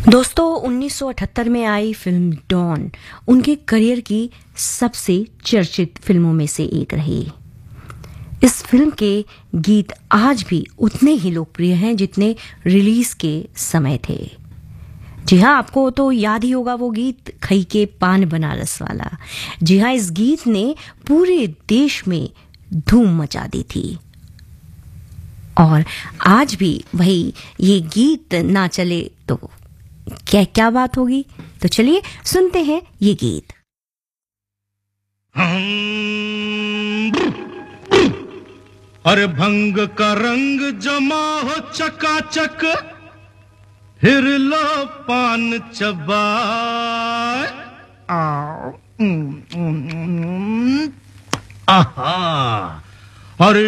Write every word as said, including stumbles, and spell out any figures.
दोस्तों उन्नीस सौ अठहत्तर में आई फिल्म डॉन उनके करियर की सबसे चर्चित फिल्मों में से एक रही। इस फिल्म के गीत आज भी उतने ही लोकप्रिय हैं जितने रिलीज के समय थे। जी हाँ, आपको तो याद ही होगा वो गीत खई के पान बनारस वाला। जी हाँ, इस गीत ने पूरे देश में धूम मचा दी थी और आज भी वही ये गीत ना चले तो क्या क्या बात होगी। तो चलिए सुनते हैं ये गीत। अरे भंग का रंग जमा हो चकाचक, फिर लो पान चबाए। आहा, अरे